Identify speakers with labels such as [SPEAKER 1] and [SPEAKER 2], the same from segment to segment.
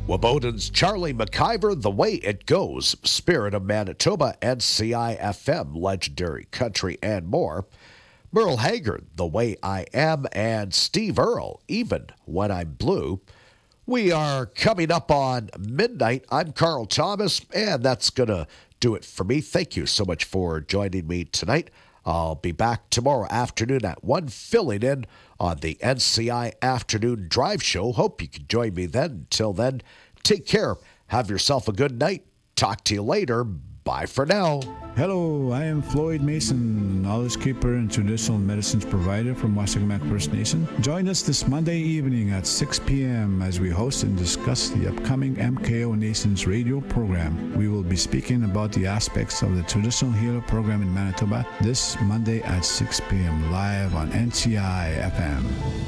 [SPEAKER 1] Waboden's Charlie McIver, The Way It Goes, Spirit of Manitoba, NCI-FM, Legendary Country, and more. Merle Haggard, The Way I Am, and Steve Earle, Even When I'm Blue. We are coming up on midnight. I'm Carl Thomas, and that's going to do it for me. Thank you so much for joining me tonight. I'll be back tomorrow afternoon at 1, filling in on the NCI Afternoon Drive Show. Hope you can join me then. Until then, take care. Have yourself a good night. Talk to you later. Bye for now.
[SPEAKER 2] Hello, I am Floyd Mason, knowledge keeper and traditional medicines provider from Wasakmak First Nation. Join us this Monday evening at 6 p.m. as we host and discuss the upcoming MKO Nations radio program. We will be speaking about the aspects of the traditional healer program in Manitoba this Monday at 6 p.m. live on NCI FM.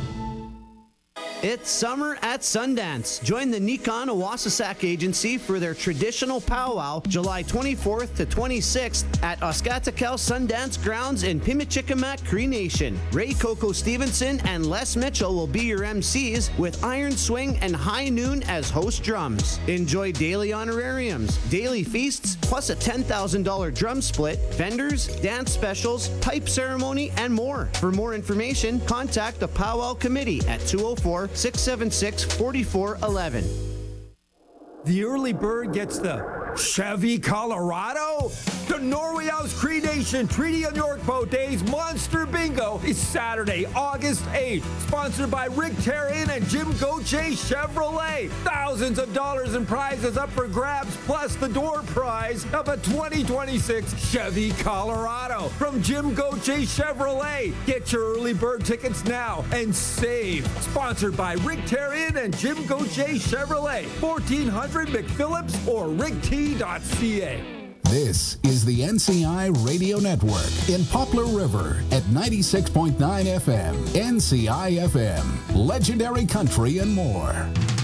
[SPEAKER 3] It's summer at Sundance. Join the Nikon Owasasak Agency for their traditional powwow July 24th to 26th at Oskatakel Sundance Grounds in Pimichikamak, Cree Nation. Ray Coco Stevenson and Les Mitchell will be your MCs with Iron Swing and High Noon as host drums. Enjoy daily honorariums, daily feasts, plus a $10,000 drum split, vendors, dance specials, pipe ceremony, and more. For more information, contact the Powwow Committee at 204-676-4411.
[SPEAKER 4] The early bird gets the Chevy Colorado. The Norway House Cree Nation Treaty of York Boat Days Monster Bingo is Saturday, August 8th. Sponsored by Rick Terrian and Jim Gauthier Chevrolet. Thousands of dollars in prizes up for grabs, plus the door prize of a 2026 Chevy Colorado from Jim Gauthier Chevrolet. Get your early bird tickets now and save. Sponsored by Rick Terrian and Jim Gauthier Chevrolet. 1400 McPhillips or rickt.ca.
[SPEAKER 5] This is the NCI Radio Network in Poplar River at 96.9 FM, NCI FM, Legendary Country and more.